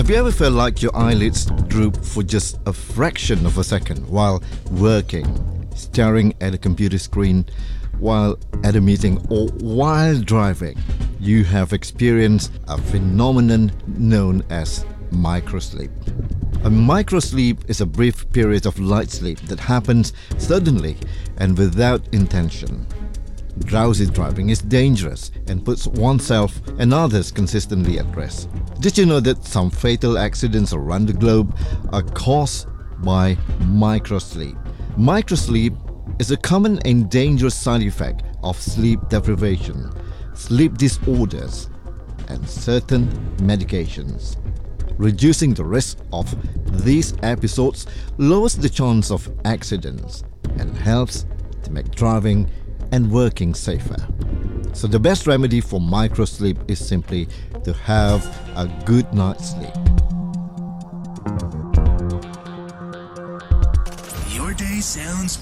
Have you ever felt like your eyelids droop for just a fraction of a second while working, staring at a computer screen, while at a meeting, or while driving? You have experienced a phenomenon known as microsleep. A microsleep is a brief period of light sleep that happens suddenly and without intention. Drowsy driving is dangerous and puts oneself and others consistently at risk. Did you know that some fatal accidents around the globe are caused by microsleep? Microsleep is a common and dangerous side effect of sleep deprivation, sleep disorders, and certain medications. Reducing the risk of these episodes lowers the chance of accidents and helps to make driving and working safer. So the best remedy for microsleep is simply to have a good night's sleep. Your day sounds